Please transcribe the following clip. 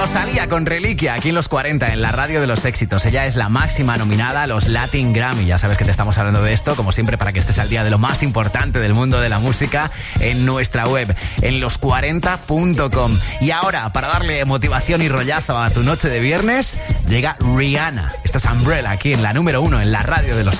Rosalía con Reliquia, aquí en los 40, en la radio de los éxitos. Ella es la máxima nominada a los Latin Grammy. Ya sabes que te estamos hablando de esto, como siempre, para que estés al día de lo más importante del mundo de la música en nuestra web, en los40.com. Y ahora, para darle motivación y rollazo a tu noche de viernes, llega Rihanna. Esto es Umbrella, aquí en la número 1, en la radio de los éxitos.